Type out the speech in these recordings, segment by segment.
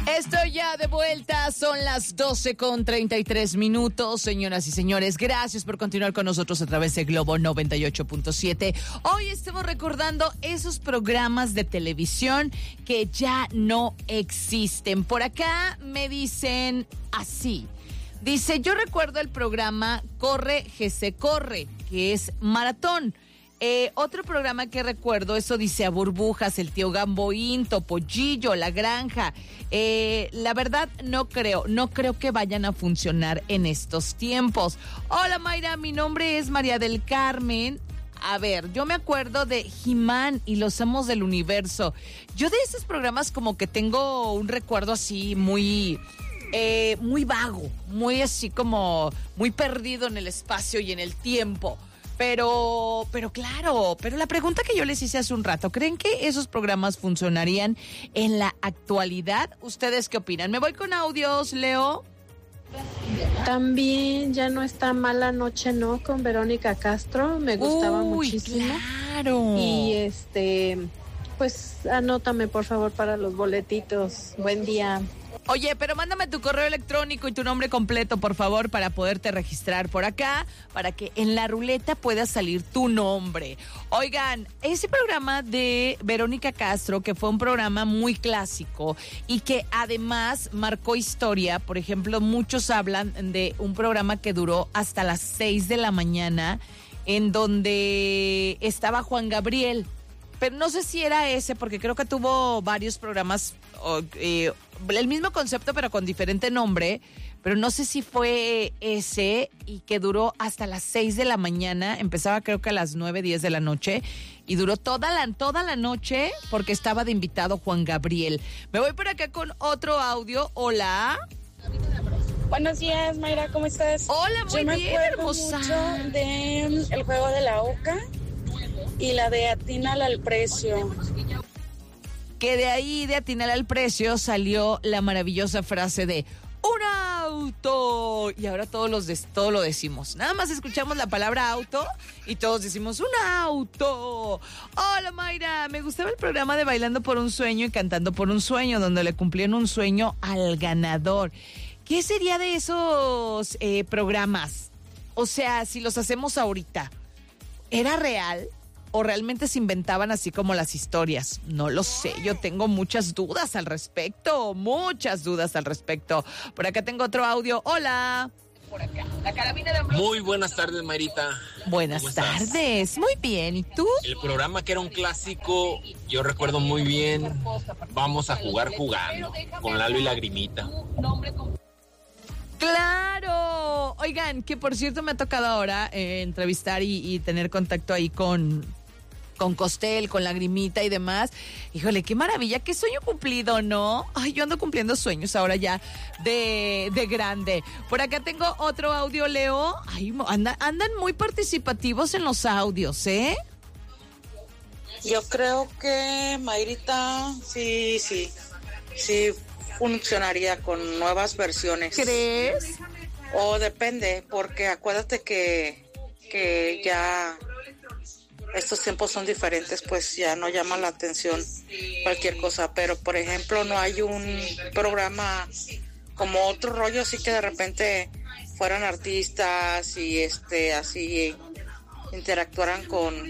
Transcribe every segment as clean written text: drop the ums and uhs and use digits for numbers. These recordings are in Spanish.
Estoy ya de vuelta, son las 12:33, señoras y señores. Gracias por continuar con nosotros a través de Globo 98.7. Hoy estamos recordando esos programas de televisión que ya no existen. Por acá me dicen así. Dice, yo recuerdo el programa Corre, que se corre, que es maratón. Otro programa que recuerdo, eso dice a Burbujas, el tío Gamboín, Topollillo, La Granja. La verdad no creo que vayan a funcionar en estos tiempos. Hola Mayra, mi nombre es María del Carmen. A ver, yo me acuerdo de He-Man y los Amos del Universo. Yo de esos programas como que tengo un recuerdo así muy vago, muy así como muy perdido en el espacio y en el tiempo. Pero la pregunta que yo les hice hace un rato, ¿creen que esos programas funcionarían en la actualidad? ¿Ustedes qué opinan? Me voy con audios, Leo. También ya no está Mala Noche, ¿no? Con Verónica Castro, me gustaba muchísimo. Claro. Y pues anótame por favor para los boletitos. Buen día. Oye, pero mándame tu correo electrónico y tu nombre completo, por favor, para poderte registrar por acá, para que en la ruleta pueda salir tu nombre. Oigan, ese programa de Verónica Castro, que fue un programa muy clásico y que además marcó historia, por ejemplo, muchos hablan de un programa que duró hasta las 6 de la mañana, en donde estaba Juan Gabriel. Pero no sé si era ese, porque creo que tuvo varios programas, el mismo concepto pero con diferente nombre, pero no sé si fue ese y que duró hasta las 6 de la mañana, empezaba creo que a las 9, 10 de la noche y duró toda la noche porque estaba de invitado Juan Gabriel. Me voy por acá con otro audio. Hola. Buenos días, Mayra, ¿cómo estás? Hola, muy bien, hermosa. Yo me acuerdo mucho del juego de la oca y la de Atínale al precio. Que de ahí, de Atínale al precio, salió la maravillosa frase de ¡un auto! Y ahora todos lo decimos. Nada más escuchamos la palabra auto y todos decimos ¡un auto! Hola Mayra, me gustaba el programa de Bailando por un Sueño y Cantando por un Sueño, donde le cumplían un sueño al ganador. ¿Qué sería de esos programas? O sea, si los hacemos ahorita, ¿era real? ¿O realmente se inventaban así como las historias? No lo sé, yo tengo muchas dudas al respecto. Por acá tengo otro audio. Hola. Por acá, la carabina de... Muy buenas tardes, Mayrita. Buenas tardes, muy bien. ¿Y tú? El programa que era un clásico, yo recuerdo muy bien, Vamos a jugar jugando, con Lalo y Lagrimita. ¡Claro! Oigan, que por cierto me ha tocado ahora entrevistar y tener contacto ahí con Costel, con Lagrimita y demás. Híjole, qué maravilla, qué sueño cumplido, ¿no? Ay, yo ando cumpliendo sueños ahora ya de grande. Por acá tengo otro audio, Leo. Ay, andan muy participativos en los audios, ¿eh? Yo creo que Mayrita, sí funcionaría con nuevas versiones. ¿Crees? O depende, porque acuérdate que ya estos tiempos son diferentes, pues ya no llama la atención cualquier cosa, pero por ejemplo no hay un programa como otro rollo, así que de repente fueran artistas y así interactuaran con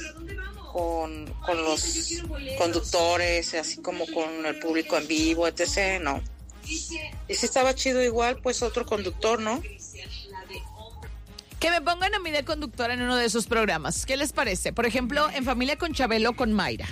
los conductores, así como con el público en vivo, etc., no. Y si estaba chido igual, pues otro conductor, ¿no? Que me pongan a mí de conductora en uno de esos programas. ¿Qué les parece? Por ejemplo, En Familia con Chabelo con Mayra.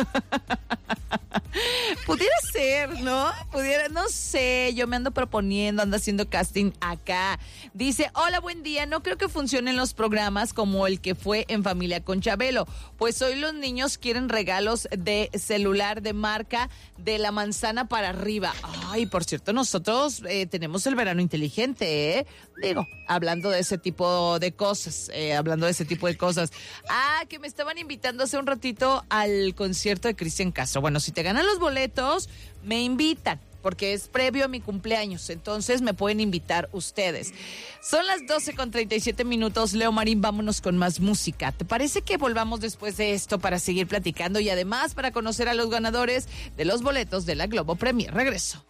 Pudiera ser, ¿no? No sé, yo me ando proponiendo, ando haciendo casting acá. Dice, hola, buen día, no creo que funcionen los programas como el que fue En Familia con Chabelo, pues hoy los niños quieren regalos de celular de marca de la manzana para arriba. Ay, por cierto, nosotros tenemos el verano inteligente, ¿eh? Digo, hablando de ese tipo de cosas, Ah, que me estaban invitando hace un ratito al concierto de Cristian Castro. Bueno, si te ganan los boletos, me invitan, porque es previo a mi cumpleaños, entonces me pueden invitar ustedes. Son las 12:37. Leo Marín, vámonos con más música. ¿Te parece que volvamos después de esto para seguir platicando y además para conocer a los ganadores de los boletos de la Globo Premier? Regreso.